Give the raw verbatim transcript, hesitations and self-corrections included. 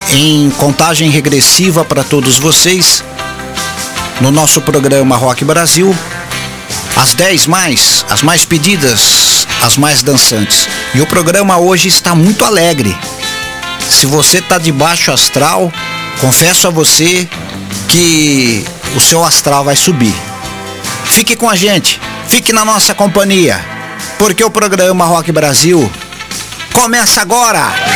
em contagem regressiva para todos vocês, no nosso programa Rock Brasil, as dez mais, as mais pedidas, as mais dançantes. E o programa hoje está muito alegre. Se você está de baixo astral, confesso a você que o seu astral vai subir. Fique com a gente, fique na nossa companhia, porque o programa Rock Brasil começa agora!